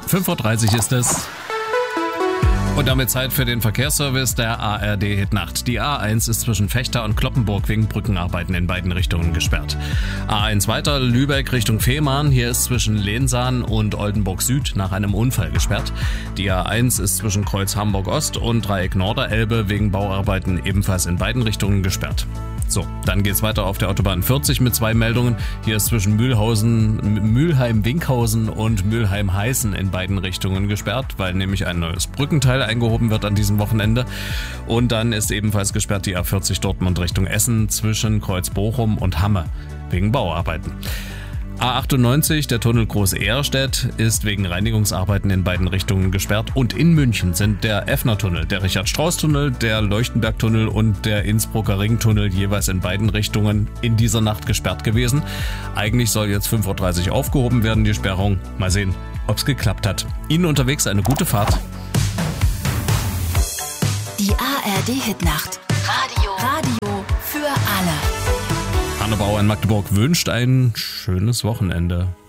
5:30 Uhr ist es. Und damit Zeit für den Verkehrsservice der ARD Hitnacht. Die A1 ist zwischen Vechta und Cloppenburg wegen Brückenarbeiten in beiden Richtungen gesperrt. A1 weiter Lübeck Richtung Fehmarn. Hier ist zwischen Lehnsahn und Oldenburg Süd nach einem Unfall gesperrt. Die A1 ist zwischen Kreuz Hamburg Ost und Dreieck Norderelbe wegen Bauarbeiten ebenfalls in beiden Richtungen gesperrt. So, dann geht's weiter auf der Autobahn 40 mit 2 Meldungen. Hier ist zwischen Mülheim-Winkhausen und Mülheim-Heißen in beiden Richtungen gesperrt, weil nämlich ein neues Brückenteil eingehoben wird an diesem Wochenende. Und dann ist ebenfalls gesperrt die A40 Dortmund Richtung Essen zwischen Kreuz Bochum und Hamme wegen Bauarbeiten. A98, der Tunnel Groß-Ehrstedt, ist wegen Reinigungsarbeiten in beiden Richtungen gesperrt. Und in München sind der Effner-Tunnel, der Richard-Strauss-Tunnel, der Leuchtenberg-Tunnel und der Innsbrucker Ringtunnel jeweils in beiden Richtungen in dieser Nacht gesperrt gewesen. Eigentlich soll jetzt 5:30 Uhr aufgehoben werden, die Sperrung. Mal sehen, ob's geklappt hat. Ihnen unterwegs eine gute Fahrt. Die ARD Hitnacht. Radio für alle. Anne Bauer in Magdeburg wünscht ein schönes Wochenende.